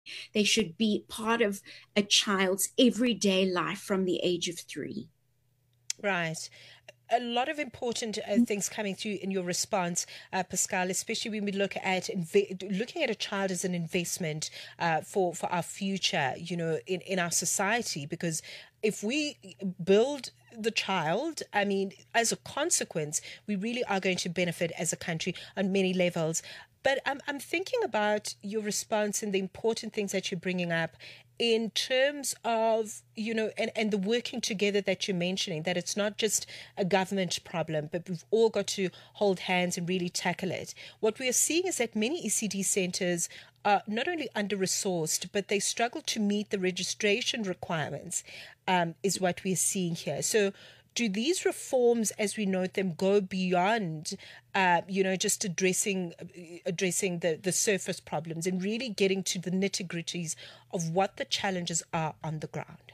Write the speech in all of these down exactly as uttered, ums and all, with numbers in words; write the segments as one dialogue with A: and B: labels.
A: They should be part of a child's everyday life from the age of three.
B: Right. A lot of important uh, things coming through in your response, uh, Pascal, especially when we look at inve- looking at a child as an investment uh, for for our future, you know, in, in our society. Because if we build the child, I mean, as a consequence, we really are going to benefit as a country on many levels. But I'm I'm thinking about your response and the important things that you're bringing up in terms of, you know, and, and the working together that you're mentioning, that it's not just a government problem, but we've all got to hold hands and really tackle it. What we are seeing is that many E C D centers are not only under-resourced, but they struggle to meet the registration requirements, um, is what we're seeing here. So do these reforms, as we note them, go beyond, uh, you know, just addressing addressing the, the surface problems and really getting to the nitty gritties of what the challenges are on the ground?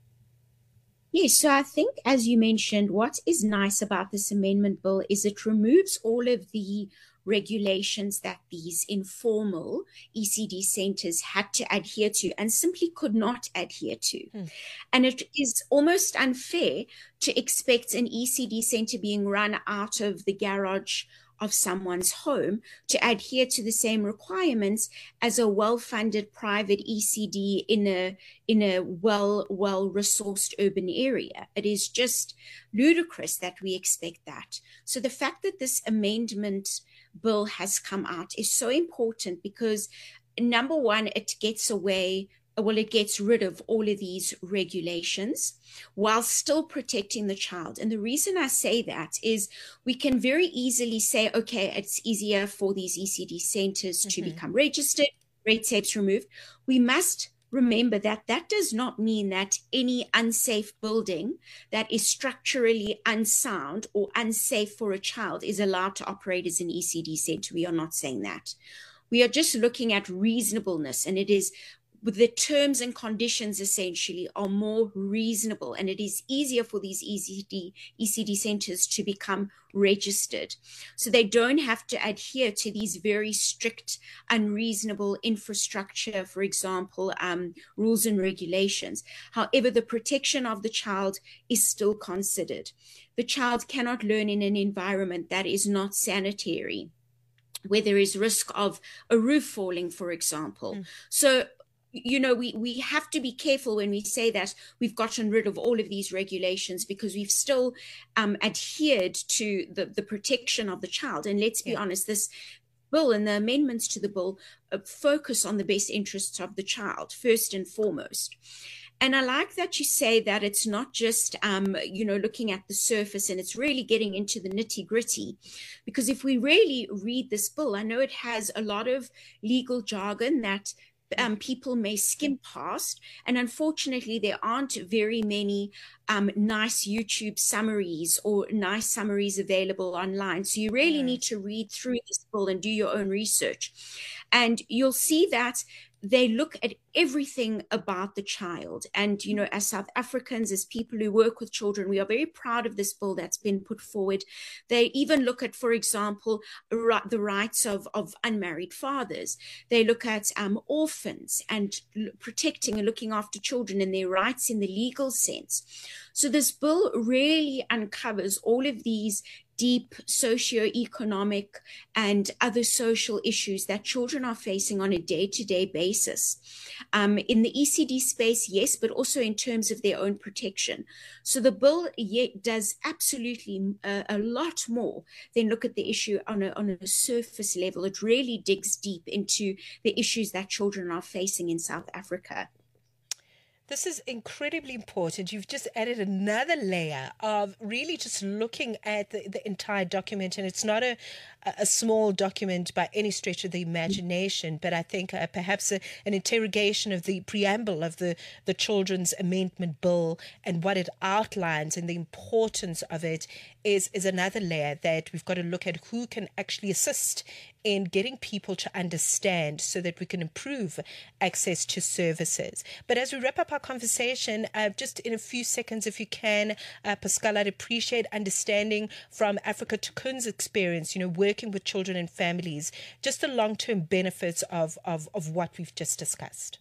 A: Yes, so I think, as you mentioned, what is nice about this amendment bill is it removes all of the regulations that these informal E C D centers had to adhere to and simply could not adhere to.
B: Hmm.
A: And it is almost unfair to expect an E C D center being run out of the garage of someone's home to adhere to the same requirements as a well-funded private E C D in a in a well well resourced urban area. It is just ludicrous that we expect that. So the fact that this amendment bill has come out is so important because, number one, it gets away well, it gets rid of all of these regulations while still protecting the child. And the reason I say that is we can very easily say, okay, it's easier for these E C D centers to
B: Mm-hmm.
A: become registered, red tapes removed. We must remember that that does not mean that any unsafe building that is structurally unsound or unsafe for a child is allowed to operate as an E C D center. We are not saying that. We are just looking at reasonableness, and it is the terms and conditions essentially are more reasonable, and it is easier for these E C D, E C D centers to become registered. So they don't have to adhere to these very strict, unreasonable infrastructure, for example, um, rules and regulations. However, the protection of the child is still considered. The child cannot learn in an environment that is not sanitary, where there is risk of a roof falling, for example.
B: Mm.
A: So you know, we, we have to be careful when we say that we've gotten rid of all of these regulations because we've still um, adhered to the, the protection of the child. And let's be
B: Yeah.
A: honest, this bill and the amendments to the bill uh, focus on the best interests of the child, first and foremost. And I like that you say that it's not just, um, you know, looking at the surface and it's really getting into the nitty gritty. Because if we really read this bill, I know it has a lot of legal jargon that um, people may skim past. And unfortunately, there aren't very many um, nice YouTube summaries or nice summaries available online. So you really
B: Yeah.
A: need to read through this bill and do your own research. And you'll see that they look at everything about the child. And, you know, as South Africans, as people who work with children, we are very proud of this bill that's been put forward. They even look at, for example, the rights of, of unmarried fathers. They look at um, orphans and protecting and looking after children and their rights in the legal sense. So this bill really uncovers all of these deep socioeconomic and other social issues that children are facing on a day-to-day basis. Um, in the E C D space, yes, but also in terms of their own protection. So the bill yet does absolutely a, a lot more than look at the issue on a, on a surface level. It really digs deep into the issues that children are facing in South Africa.
B: This is incredibly important. You've just added another layer of really just looking at the, the entire document, and it's not a a small document by any stretch of the imagination, but I think uh, perhaps a, an interrogation of the preamble of the, the Children's Amendment Bill and what it outlines and the importance of it is, is another layer that we've got to look at who can actually assist in getting people to understand so that we can improve access to services. But as we wrap up our conversation, uh, just in a few seconds, if you can, uh, Pascal, I'd appreciate understanding from Africa Tikkun's experience, you know, working with children and families, just the long-term benefits of, of, of what we've just discussed?